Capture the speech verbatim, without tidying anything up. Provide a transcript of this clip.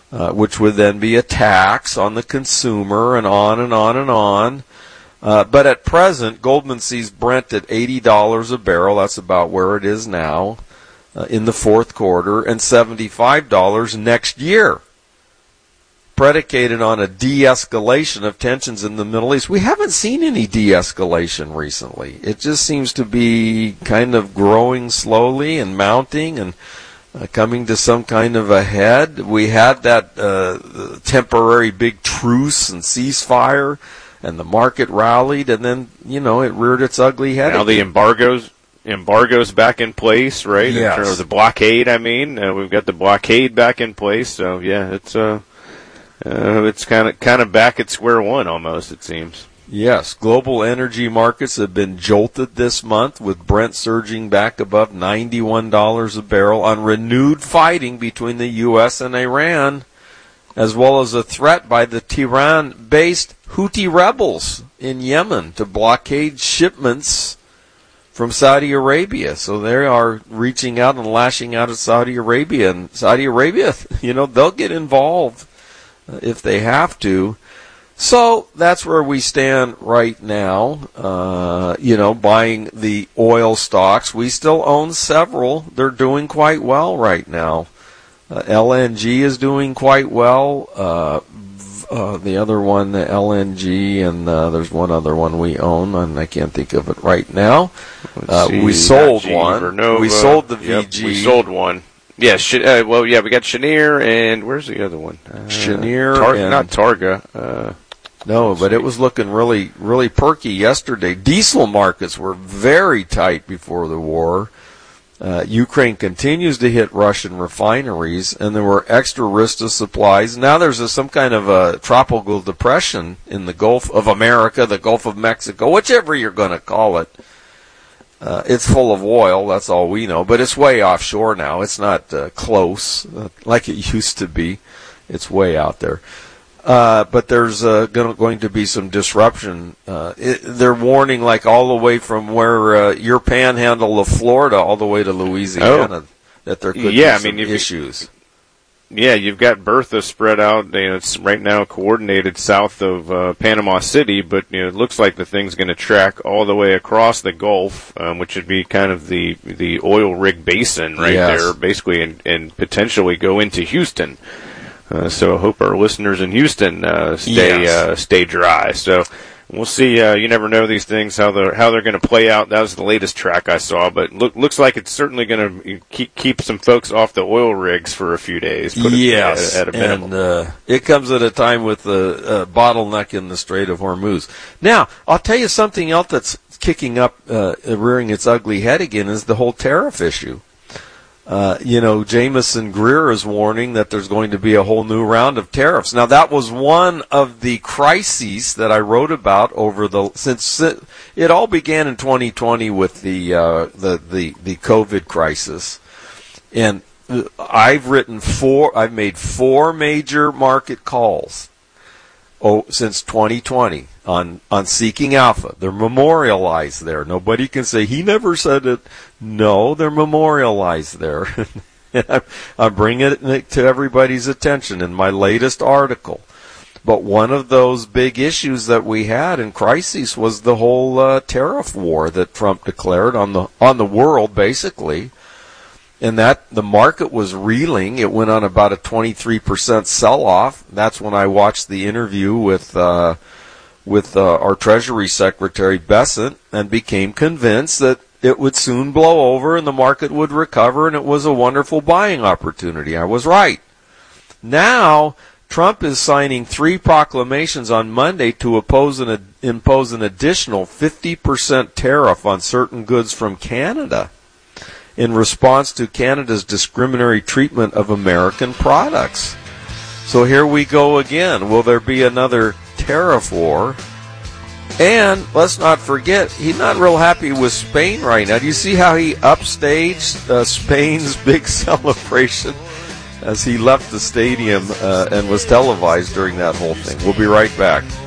uh, which would then be a tax on the consumer, and on and on and on. Uh, but at present, Goldman sees Brent at eighty dollars a barrel. That's about where it is now uh, in the fourth quarter, and seventy-five dollars next year, predicated on a de-escalation of tensions in the Middle East. We haven't seen any de-escalation recently. It just seems to be kind of growing slowly and mounting and uh, coming to some kind of a head. We had that uh, temporary big truce and ceasefire, and the market rallied, and then, you know, it reared its ugly head. Now the embargoes embargoes back in place, right? Yes. In terms of the blockade, I mean. Uh, we've got the blockade back in place, so, yeah, it's uh, uh, it's kind of kind of back at square one almost, it seems. Yes, global energy markets have been jolted this month, with Brent surging back above ninety-one dollars a barrel on renewed fighting between the U S and Iran, as well as a threat by the Tehran-based Houthi rebels in Yemen to blockade shipments from Saudi Arabia. So they are reaching out and lashing out at Saudi Arabia. And Saudi Arabia, you know, they'll get involved if they have to. So that's where we stand right now, uh, you know, buying the oil stocks. We still own several. They're doing quite well right now. Uh, L N G is doing quite well. Uh, uh, the other one, the L N G, and uh, there's one other one we own, and I can't think of it right now. Uh, we sold G, one. Vernova. We sold the Yep, V G. we sold one. Yeah, sh- uh, well, yeah, we got Cheniere, and where's the other one? Uh, Cheniere Tar- and not Targa. Uh, No, but it was looking really, really perky yesterday. Diesel markets were very tight before the war. Uh, Ukraine continues to hit Russian refineries, and there were extra risks to supplies. Now there's a, some kind of a tropical depression in the Gulf of America, the Gulf of Mexico, whichever you're going to call it. Uh, it's full of oil, that's all we know, but it's way offshore now. It's not uh, close uh, like it used to be. It's way out there. Uh, but there's uh, gonna, going to be some disruption. Uh, it, they're warning, like, all the way from where uh, your panhandle of Florida all the way to Louisiana, oh. that there could yeah, be some I mean, issues. Yeah, you've got Bertha spread out. You know, it's right now coordinated south of uh, Panama City, but you know, it looks like the thing's going to track all the way across the Gulf, um, which would be kind of the the oil rig basin right yes. there, basically, and, and potentially go into Houston. Uh, so I hope our listeners in Houston uh, stay yes. uh, stay dry. So we'll see. Uh, you never know these things how they're how they're going to play out. That was the latest track I saw, but look, looks like it's certainly going to keep keep some folks off the oil rigs for a few days. Put yes, it at, at a minimum. and uh, it comes at a time with a, a bottleneck in the Strait of Hormuz. Now, I'll tell you something else that's kicking up, uh, rearing its ugly head again, is the whole tariff issue. Uh, you know, Jameson Greer is warning that there's going to be a whole new round of tariffs. Now, that was one of the crises that I wrote about over the since it all began in twenty twenty with the uh, the the the COVID crisis, and I've written four. I've made four major market calls. Oh, since twenty twenty on on Seeking Alpha. They're memorialized there. Nobody can say he never said it. No, they're memorialized there. I'm, I'm bringing it to everybody's attention in my latest article. But one of those big issues that we had in crises was the whole uh, tariff war that Trump declared on the on the world, basically. And that the market was reeling. It went on about a twenty-three percent sell-off. That's when I watched the interview with uh, with uh, our Treasury Secretary Bessent and became convinced that it would soon blow over and the market would recover and it was a wonderful buying opportunity. I was right. Now, Trump is signing three proclamations on Monday to oppose an, impose an additional fifty percent tariff on certain goods from Canada in response to Canada's discriminatory treatment of American products. So here we go again. Will there be another tariff war? And let's not forget, he's not real happy with Spain right now. Do you see how he upstaged uh, Spain's big celebration as he left the stadium uh, and was televised during that whole thing? We'll be right back.